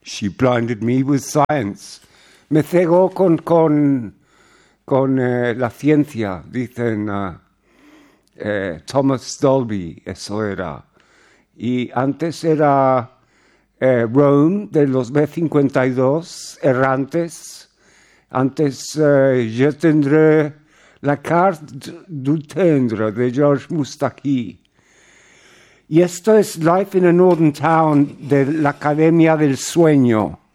She blinded me with science. Me cegó con la ciencia, dicen Thomas Dolby, eso era. Y antes era Rome, de los B-52, errantes. Antes Je tendré la carte du tendre, de Georges Moustaki. Y esto es Life in a Northern Town, de la Academia del Sueño.